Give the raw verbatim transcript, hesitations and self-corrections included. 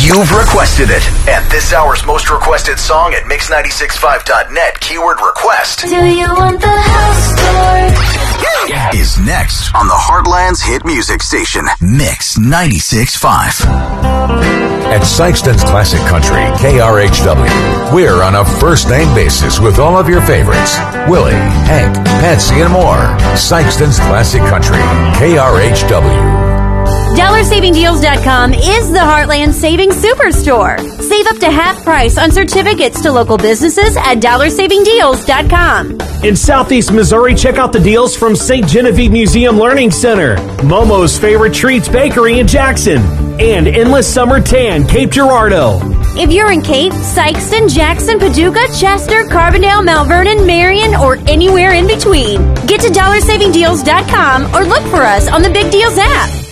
You've requested it. And this hour's most requested song at mix nine six five dot net, keyword request. Do you want the house tour? Is next on the Heartland's hit music station, Mix ninety-six point five. At Sykeston's Classic Country, K R H W, we're on a first-name basis with all of your favorites. Willie, Hank, Patsy, and more. Sykeston's Classic Country, K R H W. dollar saving deals dot com is the Heartland Savings Superstore. Save up to half price on certificates to local businesses at dollar saving deals dot com. In Southeast Missouri, check out the deals from Saint Genevieve Museum Learning Center, Momo's Favorite Treats Bakery in Jackson, and Endless Summer Tan, Cape Girardeau. If you're in Cape, Sykeston, Jackson, Paducah, Chester, Carbondale, Mount Vernon, Marion, or anywhere in between, get to dollar saving deals dot com or look for us on the Big Deals app.